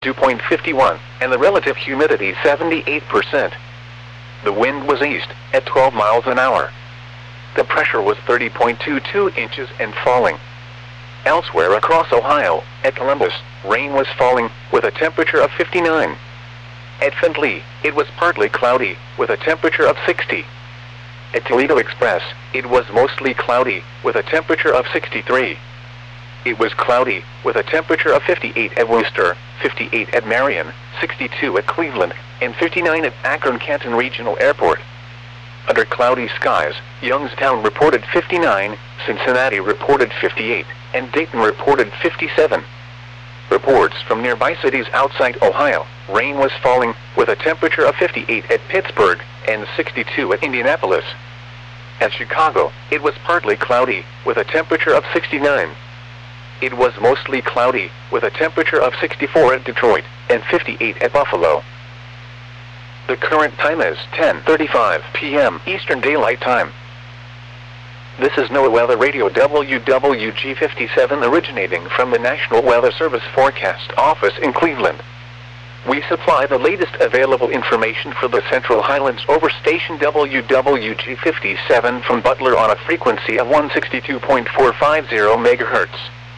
dew point 51, and the relative humidity 78%. The wind was east, at 12 miles an hour. The pressure was 30.22 inches and falling. Elsewhere across Ohio, at Columbus, rain was falling, with a temperature of 59. At Findlay, it was partly cloudy, with a temperature of 60. At Toledo Express, it was mostly cloudy, with a temperature of 63. It was cloudy, with a temperature of 58 at Worcester, 58 at Marion, 62 at Cleveland, and 59 at Akron-Canton Regional Airport. Under cloudy skies, Youngstown reported 59, Cincinnati reported 58, and Dayton reported 57. Reports from nearby cities outside Ohio, rain was falling, with a temperature of 58 at Pittsburgh, and 62 at Indianapolis. At Chicago, it was partly cloudy, with a temperature of 69. It was mostly cloudy, with a temperature of 64 at Detroit, and 58 at Buffalo. The current time is 10:35 p.m. Eastern Daylight Time. This is NOAA Weather Radio WWG57 originating from the National Weather Service Forecast Office in Cleveland. We supply the latest available information for the Central Highlands over station WWG57 from Butler on a frequency of 162.450 MHz.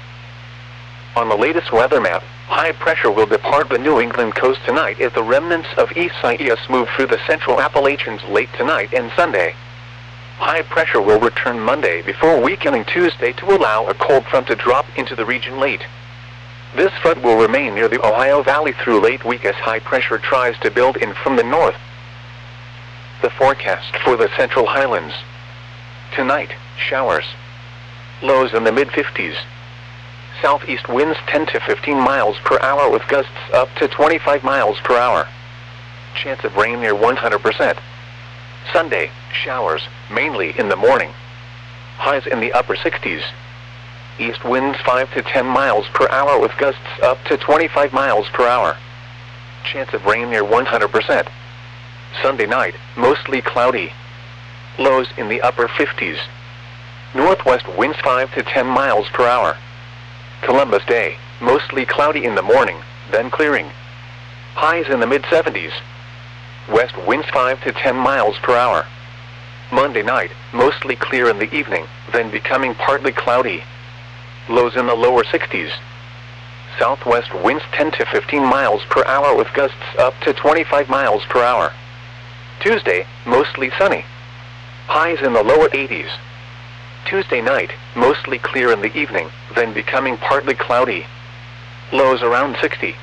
On the latest weather map, high pressure will depart the New England coast tonight as the remnants of Isaias move through the central Appalachians late tonight and Sunday. High pressure will return Monday before weakening Tuesday to allow a cold front to drop into the region late. This front will remain near the Ohio Valley through late week as high pressure tries to build in from the north. The forecast for the Central Highlands. Tonight, showers. Lows in the mid-50s. Southeast winds 10 to 15 miles per hour with gusts up to 25 miles per hour. Chance of rain near 100%. Sunday, showers, mainly in the morning. Highs in the upper 60s. East winds 5 to 10 miles per hour with gusts up to 25 miles per hour. Chance of rain near 100%. Sunday night, mostly cloudy. Lows in the upper 50s. Northwest winds 5 to 10 miles per hour. Columbus Day, mostly cloudy in the morning, then clearing. Highs in the mid-70s. West winds 5 to 10 miles per hour. Monday night, mostly clear in the evening, then becoming partly cloudy. Lows in the lower 60s. Southwest winds 10 to 15 miles per hour with gusts up to 25 miles per hour. Tuesday, mostly sunny. Highs in the lower 80s. Tuesday night, mostly clear in the evening, then becoming partly cloudy. Lows around 60.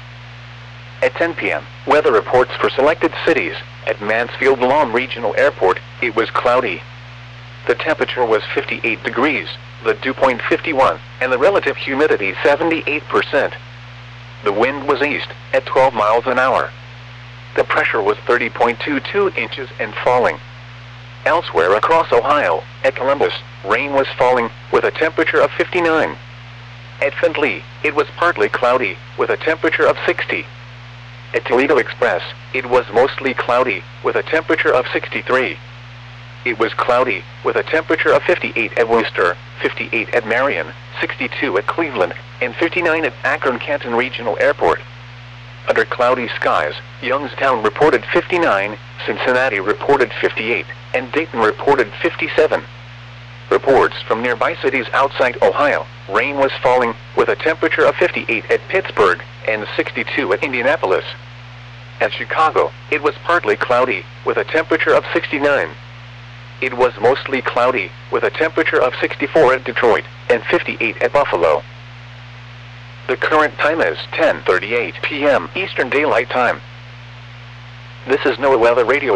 At 10 p.m., weather reports for selected cities. At Mansfield Lawn Regional Airport, it was cloudy. The temperature was 58 degrees, the dew point 51, and the relative humidity 78%. The wind was east, at 12 miles an hour. The pressure was 30.22 inches and falling. Elsewhere across Ohio, at Columbus, rain was falling, with a temperature of 59. At Findlay, it was partly cloudy, with a temperature of 60. At Toledo Express, it was mostly cloudy, with a temperature of 63. It was cloudy, with a temperature of 58 at Worcester, 58 at Marion, 62 at Cleveland, and 59 at Akron-Canton Regional Airport. Under cloudy skies, Youngstown reported 59, Cincinnati reported 58, and Dayton reported 57. Reports from nearby cities outside Ohio, rain was falling, with a temperature of 58 at Pittsburgh, and 62 at Indianapolis. At Chicago, it was partly cloudy, with a temperature of 69. It was mostly cloudy, with a temperature of 64 at Detroit, and 58 at Buffalo. The current time is 10:38 p.m. Eastern Daylight Time. This is NOAA Weather Radio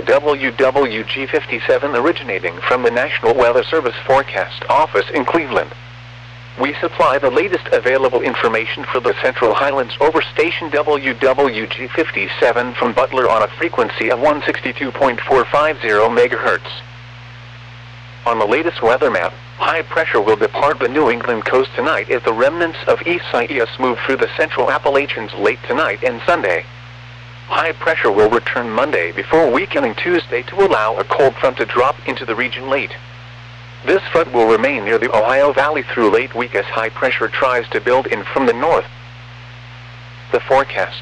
WWG57 originating from the National Weather Service Forecast Office in Cleveland. We supply the latest available information for the Central Highlands over station WWG57 from Butler on a frequency of 162.450 MHz. On the latest weather map, high pressure will depart the New England coast tonight as the remnants of Isaias move through the central Appalachians late tonight and Sunday. High pressure will return Monday before weakening Tuesday to allow a cold front to drop into the region late. This front will remain near the Ohio Valley through late week as high pressure tries to build in from the north. The forecast